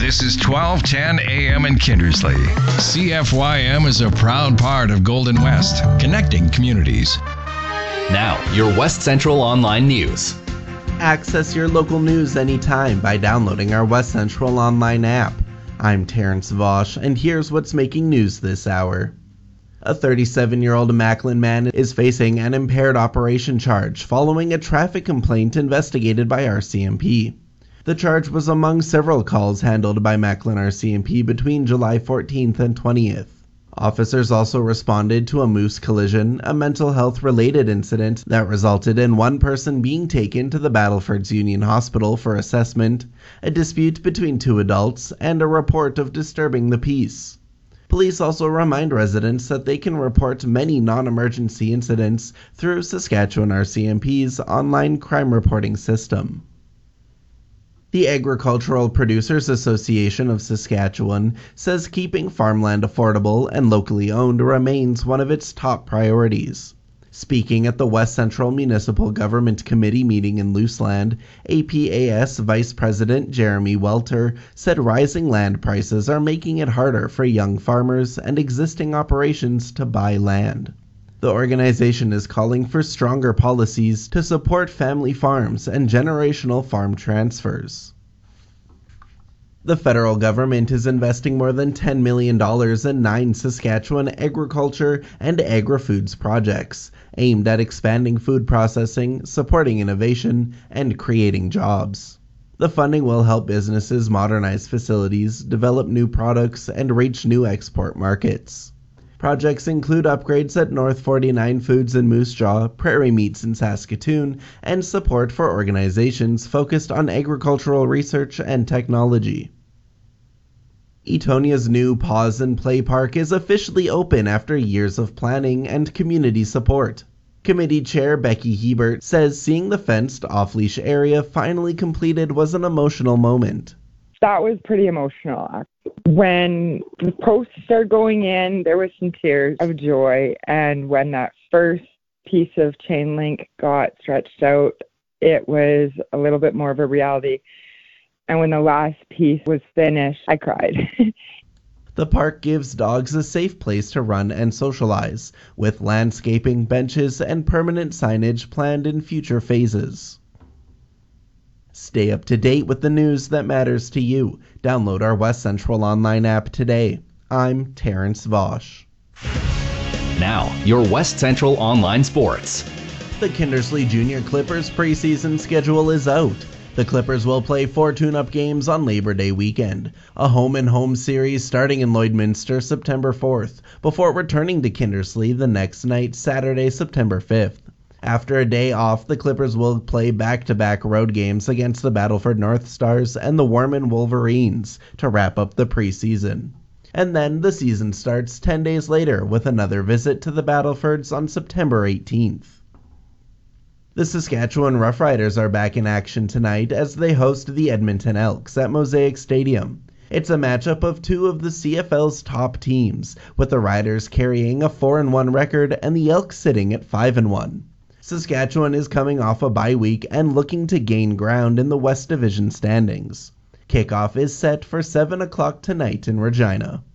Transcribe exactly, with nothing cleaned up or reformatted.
This is twelve ten A M in Kindersley. C F Y M is a proud part of Golden West, connecting communities. Now, your West Central Online News. Access your local news anytime by downloading our West Central Online app. I'm Terrence Vosch, and here's what's making news this hour. A thirty-seven-year-old Macklin man is facing an impaired operation charge following a traffic complaint investigated by R C M P. The charge was among several calls handled by Macklin R C M P between July fourteenth and twentieth. Officers also responded to a moose collision, a mental health-related incident that resulted in one person being taken to the Battlefords Union Hospital for assessment, a dispute between two adults, and a report of disturbing the peace. Police also remind residents that they can report many non-emergency incidents through Saskatchewan R C M P's online crime reporting system. The Agricultural Producers Association of Saskatchewan says keeping farmland affordable and locally owned remains one of its top priorities. Speaking at the West Central Municipal Government Committee meeting in Luseland, A P A S Vice President Jeremy Welter said rising land prices are making it harder for young farmers and existing operations to buy land. The organization is calling for stronger policies to support family farms and generational farm transfers. The federal government is investing more than ten million dollars in nine Saskatchewan agriculture and agri-foods projects aimed at expanding food processing, supporting innovation, and creating jobs. The funding will help businesses modernize facilities, develop new products, and reach new export markets. Projects include upgrades at North forty-nine Foods in Moose Jaw, Prairie Meats in Saskatoon, and support for organizations focused on agricultural research and technology. Etonia's new Pause and Play Park is officially open after years of planning and community support. Committee Chair Becky Hebert says seeing the fenced off-leash area finally completed was an emotional moment. That was pretty emotional. When the posts started going in, there was some tears of joy. And when that first piece of chain link got stretched out, it was a little bit more of a reality. And when the last piece was finished, I cried. The park gives dogs a safe place to run and socialize, with landscaping, benches, and permanent signage planned in future phases. Stay up to date with the news that matters to you. Download our West Central Online app today. I'm Terrence Vosch. Now, your West Central Online Sports. The Kindersley Junior Clippers preseason schedule is out. The Clippers will play four tune-up games on Labor Day weekend, a home-and-home series starting in Lloydminster September fourth, before returning to Kindersley the next night, Saturday, September fifth. After a day off, the Clippers will play back-to-back road games against the Battleford North Stars and the Warman Wolverines to wrap up the preseason. And then the season starts ten days later with another visit to the Battlefords on September eighteenth. The Saskatchewan Roughriders are back in action tonight as they host the Edmonton Elks at Mosaic Stadium. It's a matchup of two of the C F L's top teams, with the Riders carrying a four and one record and the Elks sitting at five and one. Saskatchewan is coming off a bye week and looking to gain ground in the West Division standings. Kickoff is set for seven o'clock tonight in Regina.